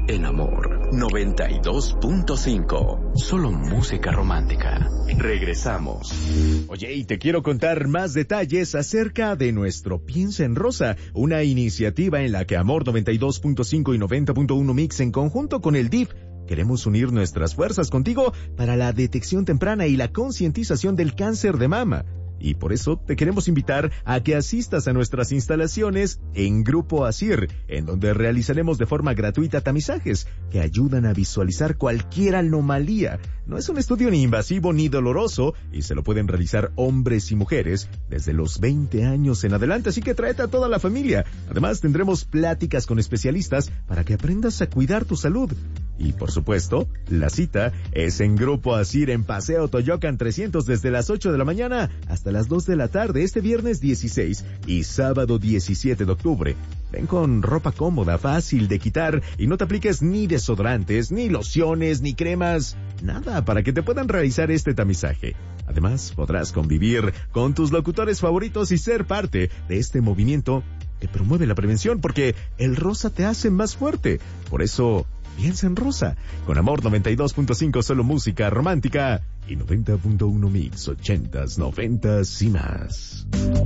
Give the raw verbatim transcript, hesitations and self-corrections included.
en Amor noventa y dos punto cinco. Solo música romántica. Regresamos. Oye, y te quiero contar más detalles acerca de nuestro Piensa en Rosa, una iniciativa en la que Amor noventa y dos punto cinco y noventa punto uno Mix en conjunto con el D I F queremos unir nuestras fuerzas contigo para la detección temprana y la concientización del cáncer de mama. Y por eso te queremos invitar a que asistas a nuestras instalaciones en Grupo Asir, en donde realizaremos de forma gratuita tamizajes que ayudan a visualizar cualquier anomalía. No es un estudio ni invasivo ni doloroso y se lo pueden realizar hombres y mujeres desde los veinte años en adelante, así que tráete a toda la familia. Además tendremos pláticas con especialistas para que aprendas a cuidar tu salud. Y por supuesto, la cita es en Grupo Asir en Paseo Toyocan trescientos desde las ocho de la mañana hasta las dos de la tarde este viernes dieciséis y sábado diecisiete de octubre. Ven con ropa cómoda, fácil de quitar y no te apliques ni desodorantes, ni lociones, ni cremas, nada para que te puedan realizar este tamizaje. Además, podrás convivir con tus locutores favoritos y ser parte de este movimiento que promueve la prevención porque el rosa te hace más fuerte. Por eso, piensa en rosa. Con Amor noventa y dos punto cinco solo música romántica y noventa punto uno Mix ochentas, noventas y más.